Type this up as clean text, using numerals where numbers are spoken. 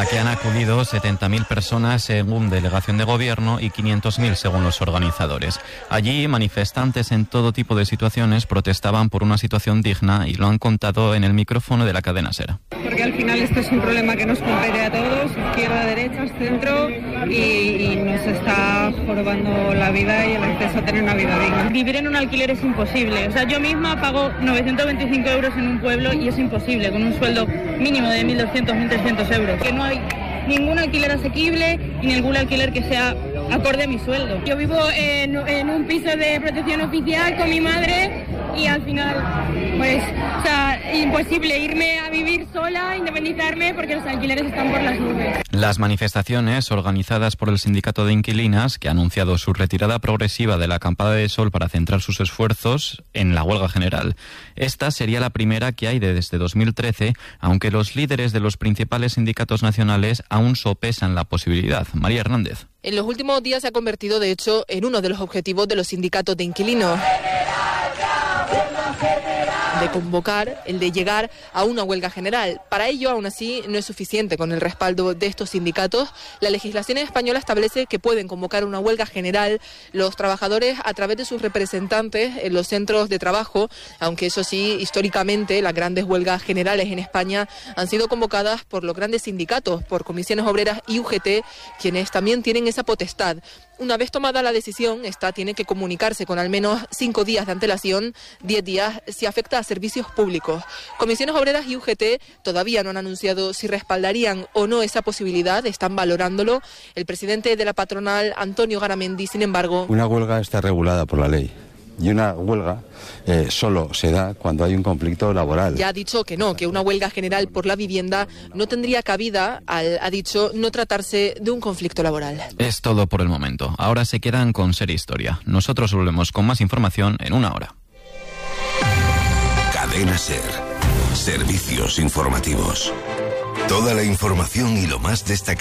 la que han acudido 70.000 personas según delegación de gobierno y 500.000 según los organizadores. Allí, manifestantes en todo tipo de situaciones protestaban por una situación digna y lo han contado en el micrófono de la cadena SER. Porque al final esto es un problema que nos compete a todos, izquierda, derecha, centro, y nos está jorobando la vida y el acceso a tener una vida digna. Vivir en un alquiler es imposible. O sea, yo misma pago 925 euros en un pueblo y es imposible, con un sueldo mínimo de 1.200, 1.300 euros. Que no hay ningún alquiler asequible y ningún alquiler que sea acorde a mi sueldo. Yo vivo en un piso de protección oficial con mi madre y al final, pues, o sea, imposible irme a vivir sola, independizarme, porque los alquileres están por las nubes. Las manifestaciones organizadas por el sindicato de inquilinas, que ha anunciado su retirada progresiva de la acampada de sol para centrar sus esfuerzos en la huelga general. Esta sería la primera que hay desde 2013, aunque los líderes de los principales sindicatos nacionales aún sopesan la posibilidad. María Hernández. En los últimos días se ha convertido, de hecho, en uno de los objetivos de los sindicatos de inquilinos. De convocar, el de llegar a una huelga general. Para ello, aún así, no es suficiente con el respaldo de estos sindicatos. La legislación española establece que pueden convocar una huelga general los trabajadores a través de sus representantes en los centros de trabajo, aunque eso sí, históricamente, las grandes huelgas generales en España han sido convocadas por los grandes sindicatos, por Comisiones Obreras y UGT, quienes también tienen esa potestad. Una vez tomada la decisión, esta tiene que comunicarse con al menos 5 días de antelación, 10 días si afecta a servicios públicos. Comisiones Obreras y UGT todavía no han anunciado si respaldarían o no esa posibilidad, están valorándolo. El presidente de la patronal, Antonio Garamendi, sin embargo... Una huelga está regulada por la ley. Y una huelga solo se da cuando hay un conflicto laboral. Ya ha dicho que no, que una huelga general por la vivienda no tendría cabida al, ha dicho, no tratarse de un conflicto laboral. Es todo por el momento. Ahora se quedan con SER Historia. Nosotros volvemos con más información en una hora. Cadena SER. Servicios informativos. Toda la información y lo más destacado